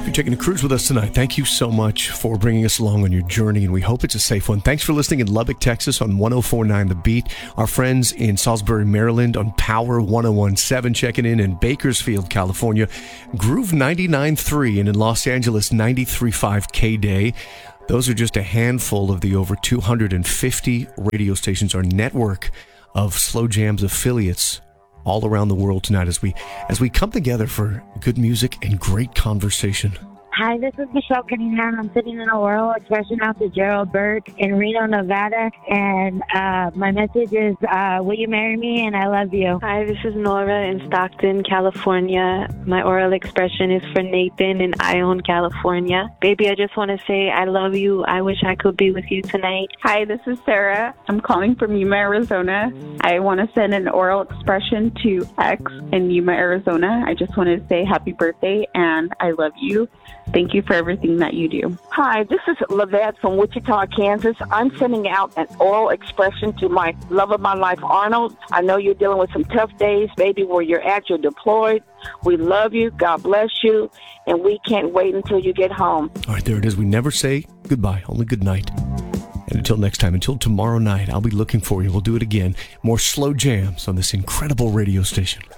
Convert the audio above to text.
You're taking a cruise with us tonight. Thank you so much for bringing us along on your journey, and we hope it's a safe one. Thanks for listening in Lubbock, Texas on 104.9 The Beat. Our friends in Salisbury, Maryland on Power 101.7 checking in Bakersfield, California, Groove 99.3, and in Los Angeles, 93.5 K-Day. Those are just a handful of the over 250 radio stations, our network of Slow Jams affiliates all around the world tonight as we come together for good music and great conversation. Hi, this is Michelle Cunningham. I'm sitting in a oral expression out to Gerald Burke in Reno, Nevada. And my message is, will you marry me? And I love you. Hi, this is Nora in Stockton, California. My oral expression is for Nathan in Ione, California. Baby, I just want to say I love you. I wish I could be with you tonight. Hi, this is Sarah. I'm calling from Yuma, Arizona. I want to send an oral expression to X in Yuma, Arizona. I just want to say happy birthday and I love you. Thank you for everything that you do. Hi, this is Lavette from Wichita, Kansas. I'm sending out an oral expression to my love of my life, Arnold. I know you're dealing with some tough days, baby, where you're at, you're deployed. We love you. God bless you. And we can't wait until you get home. All right, there it is. We never say goodbye, only good night. And until next time, until tomorrow night, I'll be looking for you. We'll do it again. More slow jams on this incredible radio station.